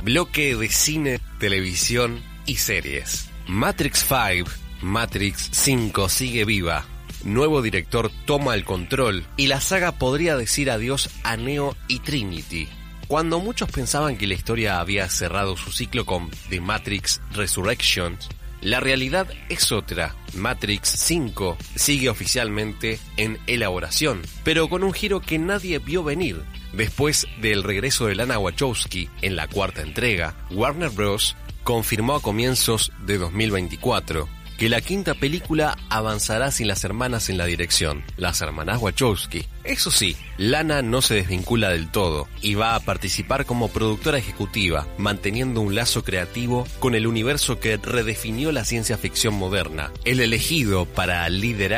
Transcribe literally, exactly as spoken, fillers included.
bloque de cine, televisión y series. Matrix cinco, Matrix cinco sigue viva. Nuevo director toma el control y la saga podría decir adiós a Neo y Trinity. Cuando muchos pensaban que la historia había cerrado su ciclo con The Matrix Resurrections, la realidad es otra. Matrix cinco sigue oficialmente en elaboración, pero con un giro que nadie vio venir. Después del regreso de Lana Wachowski en la cuarta entrega, Warner Bros. Confirmó a comienzos de dos mil veinticuatro que la quinta película avanzará sin las hermanas en la dirección, las hermanas Wachowski. Eso sí, Lana no se desvincula del todo y va a participar como productora ejecutiva, manteniendo un lazo creativo con el universo que redefinió la ciencia ficción moderna. El elegido para liderar